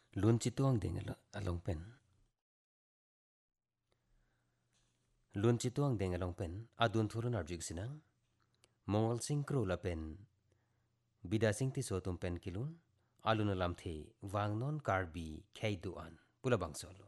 lun chituang ding along pen lun chituang ding along pen adun thurun arjuk sinang mongol sing kro la pen bida sing ti so tum pen kilun alun alam the wang non karbi kheidu an pula bang solo